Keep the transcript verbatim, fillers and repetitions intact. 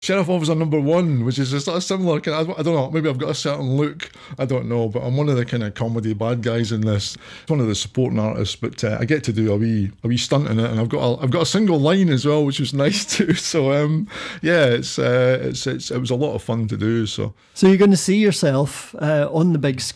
Sheriff Officer Number One, which is a sort of similar kind of, I don't know, maybe I've got a certain look, I don't know, but I'm one of the kind of comedy bad guys in this. One of the supporting artists, but uh, I get to do a wee a wee stunt in it, and I've got a, I've got a single line as well, which was nice too. So um, yeah, it's, uh, it's it's it was a lot of fun to do. So so you're going to see yourself uh, on the big screen.